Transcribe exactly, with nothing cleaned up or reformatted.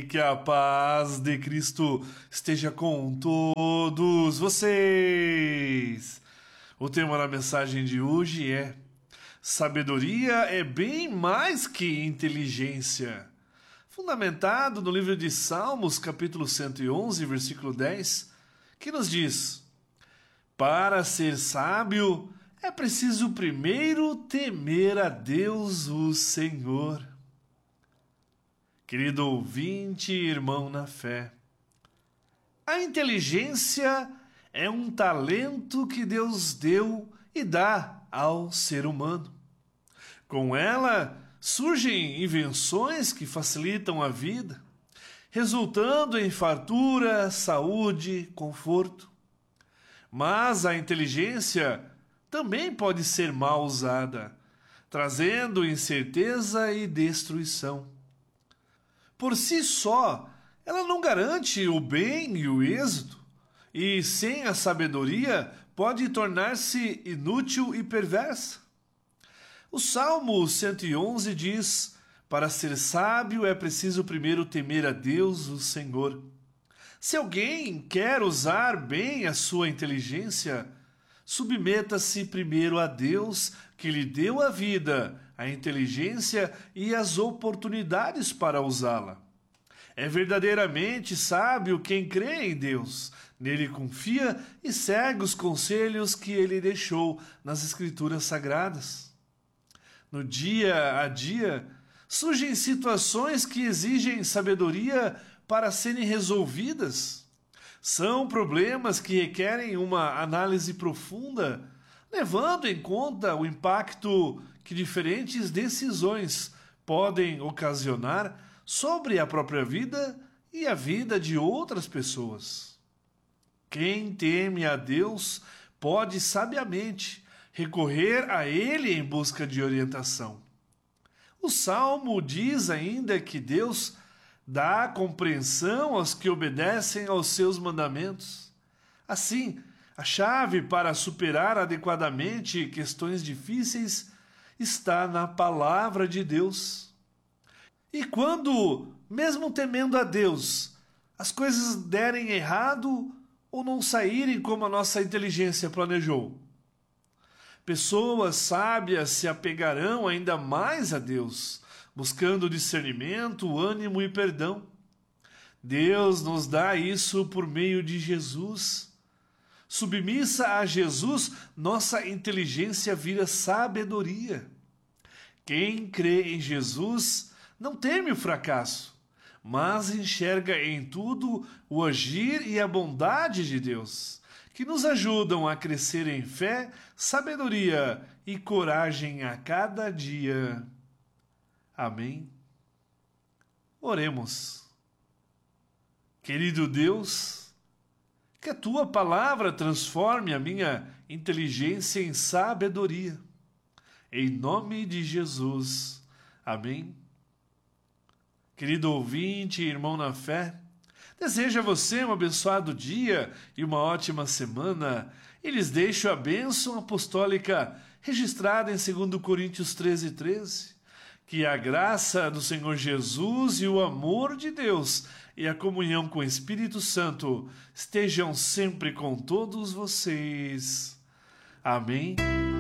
que a paz de Cristo esteja com todos vocês. O tema da mensagem de hoje é: sabedoria é bem mais que inteligência. Fundamentado no livro de Salmos, capítulo cento e onze, versículo dez, que nos diz: para ser sábio, é preciso primeiro temer a Deus, o Senhor. Querido ouvinte e irmão na fé, a inteligência é um talento que Deus deu e dá ao ser humano. Com ela, surgem invenções que facilitam a vida, resultando em fartura, saúde, conforto. Mas a inteligência também pode ser mal usada, trazendo incerteza e destruição. Por si só, ela não garante o bem e o êxito, e sem a sabedoria pode tornar-se inútil e perversa. O Salmo cento e onze diz: para ser sábio é preciso primeiro temer a Deus, o Senhor. Se alguém quer usar bem a sua inteligência, submeta-se primeiro a Deus, que lhe deu a vida, a inteligência e as oportunidades para usá-la. É verdadeiramente sábio quem crê em Deus, nele confia e segue os conselhos que ele deixou nas Escrituras Sagradas. No dia a dia, surgem situações que exigem sabedoria para serem resolvidas. São problemas que requerem uma análise profunda, levando em conta o impacto que diferentes decisões podem ocasionar sobre a própria vida e a vida de outras pessoas. Quem teme a Deus pode sabiamente recorrer a Ele em busca de orientação. O Salmo diz ainda que Deus dá compreensão aos que obedecem aos seus mandamentos. Assim, a chave para superar adequadamente questões difíceis está na palavra de Deus. E quando, mesmo temendo a Deus, as coisas derem errado ou não saírem como a nossa inteligência planejou, pessoas sábias se apegarão ainda mais a Deus, buscando discernimento, ânimo e perdão. Deus nos dá isso por meio de Jesus. Submissa a Jesus, nossa inteligência vira sabedoria. Quem crê em Jesus não teme o fracasso, mas enxerga em tudo o agir e a bondade de Deus, que nos ajudam a crescer em fé, sabedoria e coragem a cada dia. Amém. Oremos. Querido Deus, que a Tua palavra transforme a minha inteligência em sabedoria. Em nome de Jesus. Amém. Querido ouvinte e irmão na fé, desejo a você um abençoado dia e uma ótima semana, e lhes deixo a bênção apostólica registrada em dois Coríntios treze, treze. Que a graça do Senhor Jesus e o amor de Deus e a comunhão com o Espírito Santo estejam sempre com todos vocês. Amém.